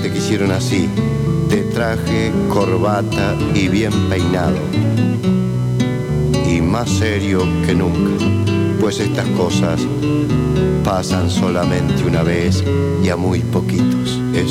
te quisieron así, de traje, corbata y bien peinado, y más serio que nunca, pues estas cosas pasan solamente una vez y a muy poquitos.